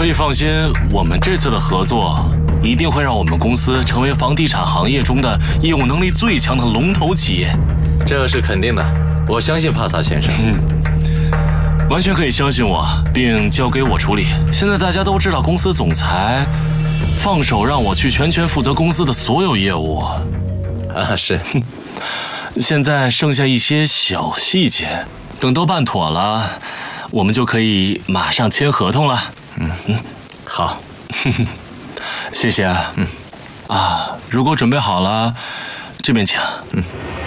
可以放心，我们这次的合作一定会让我们公司成为房地产行业中的业务能力最强的龙头企业。 这是肯定的，我相信帕萨先生。 完全可以相信我，并交给我处理。现在大家都知道，公司总裁放手让我去全权负责公司的所有业务。 是。 现在剩下一些小细节，等都办妥了，我们就可以马上签合同了。 好。 谢谢。如果准备好了，这边请。